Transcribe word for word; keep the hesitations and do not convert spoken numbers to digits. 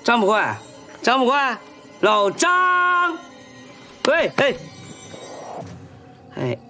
张捕快，张捕快，老张，喂，哎，哎。